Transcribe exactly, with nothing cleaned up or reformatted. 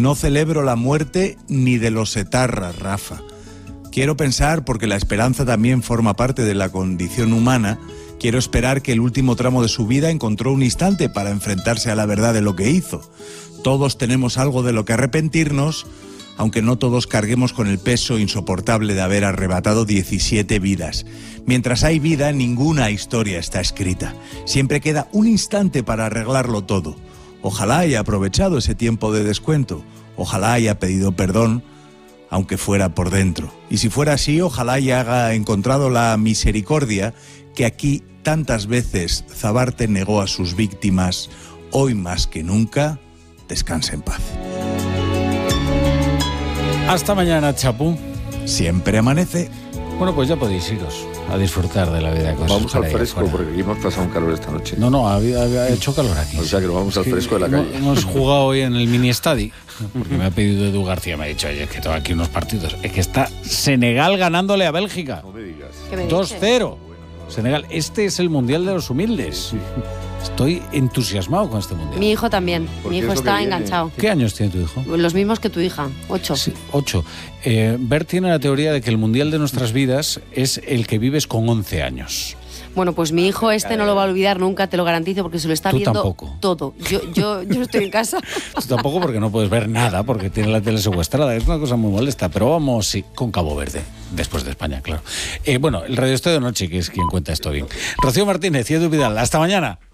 No celebro la muerte ni de los etarras, Rafa. Quiero pensar, porque la esperanza también forma parte de la condición humana, quiero esperar que el último tramo de su vida encontró un instante para enfrentarse a la verdad de lo que hizo. Todos tenemos algo de lo que arrepentirnos, aunque no todos carguemos con el peso insoportable de haber arrebatado diecisiete vidas. Mientras hay vida, ninguna historia está escrita. Siempre queda un instante para arreglarlo todo. Ojalá haya aprovechado ese tiempo de descuento. Ojalá haya pedido perdón, aunque fuera por dentro. Y si fuera así, ojalá haya encontrado la misericordia que aquí tantas veces Zabarte negó a sus víctimas. Hoy más que nunca, descanse en paz. Hasta mañana, Chapu. Siempre amanece. Bueno, pues ya podéis iros a disfrutar de la vida. Vamos al fresco, porque aquí hemos pasado un calor esta noche. No, no, había, había hecho calor aquí. O sea que nos vamos al fresco de la calle. Hemos jugado hoy en el mini estadio, porque me ha pedido Edu García, me ha dicho, oye, es que tengo aquí unos partidos. Es que está Senegal ganándole a Bélgica. No me digas. dos cero. Senegal, este es el Mundial de los Humildes. Estoy entusiasmado con este Mundial. Mi hijo también. Mi hijo está enganchado. ¿Qué años tiene tu hijo? Los mismos que tu hija, ocho. Sí, ocho. Eh, Bert tiene la teoría de que el Mundial de nuestras vidas es el que vives con once años. Bueno, pues mi hijo este no lo va a olvidar nunca, te lo garantizo, porque se lo está Tú viendo tampoco. todo. Yo, yo, yo estoy en casa. Tú tampoco, porque no puedes ver nada, porque tiene la tele secuestrada. Es una cosa muy molesta, pero vamos, sí, con Cabo Verde, después de España, claro. Eh, bueno, el Radio Estadio de Noche, que es quien cuenta esto bien. Rocío Martínez y Edu Vidal, hasta mañana.